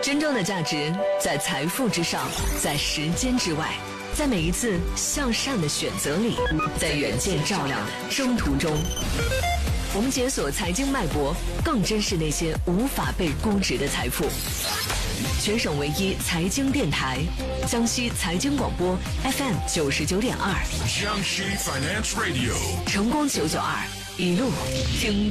真正的价值在财富之上，在时间之外，在每一次向善的选择里，在远见照亮的征途中。我们解锁财经脉搏，更珍视那些无法被估值的财富。全省唯一财经电台，江西财经广播 FM 99.2， 江西 Finance Radio， 成功992，一路听。